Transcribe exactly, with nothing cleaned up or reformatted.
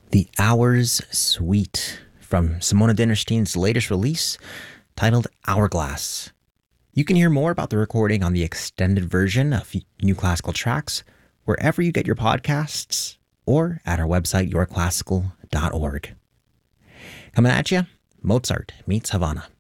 The Hours Suite from Simona Dinnerstein's latest release titled Hourglass. You can hear more about the recording on the extended version of New Classical Tracks wherever you get your podcasts or at our website, your classical dot org. Coming at you, Mozart meets Havana.